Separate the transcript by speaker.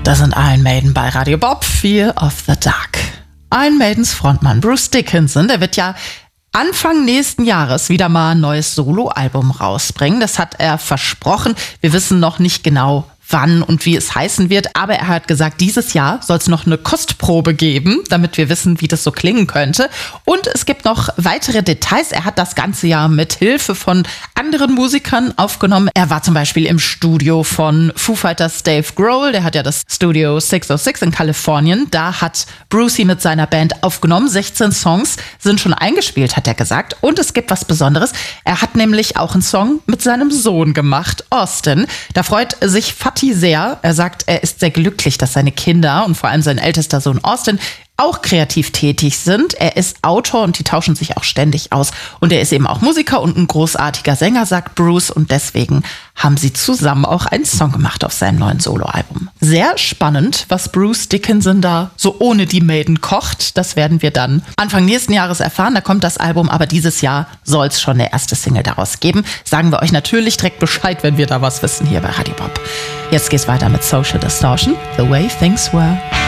Speaker 1: Das sind Iron Maiden bei Radio Bob, Fear of the Dark. Iron Maidens Frontmann Bruce Dickinson, der wird ja Anfang nächsten Jahres wieder mal ein neues Soloalbum rausbringen. Das hat er versprochen. Wir wissen noch nicht genau, wann und wie es heißen wird. Aber er hat gesagt, dieses Jahr soll es noch eine Kostprobe geben, damit wir wissen, wie das so klingen könnte. Und es gibt noch weitere Details. Er hat das ganze Jahr mit Hilfe von anderen Musikern aufgenommen. Er war zum Beispiel im Studio von Foo Fighters Dave Grohl. Der hat ja das Studio 606 in Kalifornien. Da hat Brucey mit seiner Band aufgenommen. 16 Songs sind schon eingespielt, hat er gesagt. Und es gibt was Besonderes. Er hat nämlich auch einen Song mit seinem Sohn gemacht, Austin. Da freut sich Fatih sehr. Er sagt, er ist sehr glücklich, dass seine Kinder und vor allem sein ältester Sohn Austin auch kreativ tätig sind. Er ist Autor und die tauschen sich auch ständig aus. Und er ist eben auch Musiker und ein großartiger Sänger, sagt Bruce. Und deswegen haben sie zusammen auch einen Song gemacht auf seinem neuen Soloalbum. Sehr spannend, was Bruce Dickinson da so ohne die Maiden kocht. Das werden wir dann Anfang nächsten Jahres erfahren. Da kommt das Album, aber dieses Jahr soll es schon eine erste Single daraus geben. Sagen wir euch natürlich direkt Bescheid, wenn wir da was wissen hier bei Radio Bob. Jetzt geht's weiter mit Social Distortion, The Way Things Were.